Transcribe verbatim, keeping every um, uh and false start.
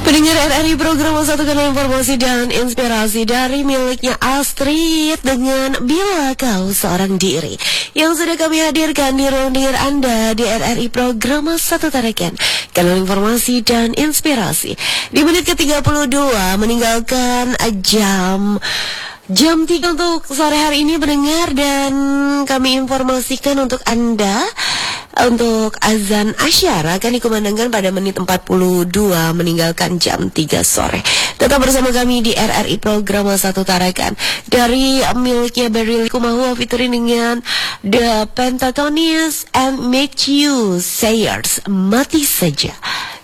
Pendengar R R I program satukan informasi dan inspirasi dari miliknya Astrid dengan Bila Kau Seorang Diri yang sudah kami hadirkan di ruang dengar Anda di R R I program Satu Tarikan kanal informasi dan inspirasi di menit ke tiga puluh dua meninggalkan jam Jam tiga untuk sore hari ini pendengar, dan kami informasikan untuk Anda untuk azan asyara akan dikumandangkan pada menit empat puluh dua meninggalkan jam tiga sore. Tetap bersama kami di R R I program Satu Tarakan dari miliknya Beril Kumahua featuring dengan The Pentatonians and Matthew Sayers, Mati Saja.